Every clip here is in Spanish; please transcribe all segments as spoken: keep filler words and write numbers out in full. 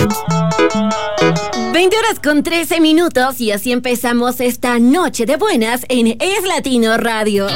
veinte horas con trece minutos y así empezamos esta noche de buenas en Es Latino Radio.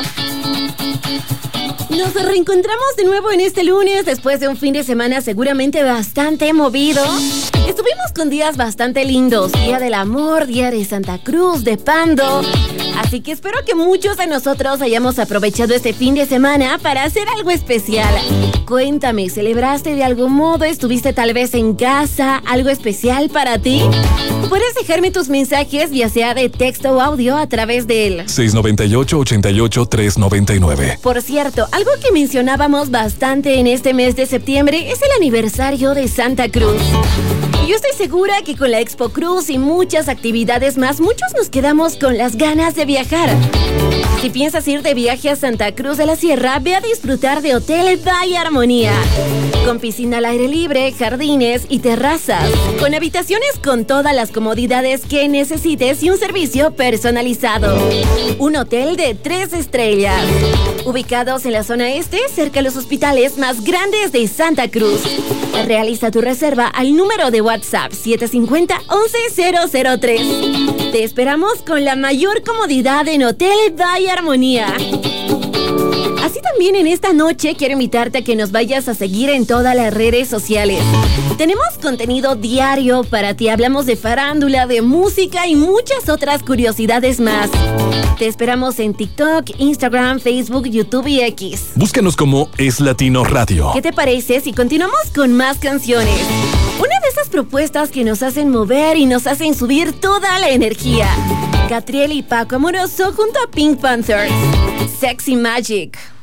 Nos reencontramos de nuevo en este lunes después de un fin de semana seguramente bastante movido. Estuvimos con días bastante lindos, Día del Amor, Día de Santa Cruz, de Pando. Así que espero que muchos de nosotros hayamos aprovechado este fin de semana para hacer algo especial. Cuéntame, ¿celebraste de algún modo? ¿Estuviste tal vez en casa? ¿Algo especial para ti? Puedes dejarme tus mensajes, ya sea de texto o audio, a través del seis noventa y ocho, ochenta y ocho, trescientos noventa y nueve. Por cierto, algo que mencionábamos bastante en este mes de septiembre es el aniversario de Santa Cruz. Yo estoy segura que con la Expo Cruz y muchas actividades más, muchos nos quedamos con las ganas de viajar. Si piensas ir de viaje a Santa Cruz de la Sierra, ve a disfrutar de Hotel Valle Armonía, con piscina al aire libre, jardines y terrazas, con habitaciones con todas las comodidades que necesites y un servicio personalizado. Un hotel de tres estrellas, ubicados en la zona este, cerca de los hospitales más grandes de Santa Cruz. Realiza tu reserva al número de WhatsApp siete cinco cero, once cero cero tres. Te esperamos con la mayor comodidad en Hotel Valle Armonía. Así también en esta noche quiero invitarte a que nos vayas a seguir en todas las redes sociales. Tenemos contenido diario para ti. Hablamos de farándula, de música y muchas otras curiosidades más. Te esperamos en TikTok, Instagram, Facebook, YouTube y X. Búscanos como Es Latino Radio. ¿Qué te parece si continuamos con más canciones? Una de esas propuestas que nos hacen mover y nos hacen subir toda la energía. Catriel y Paco Amoroso junto a Pink Panthers. Sexy Magic.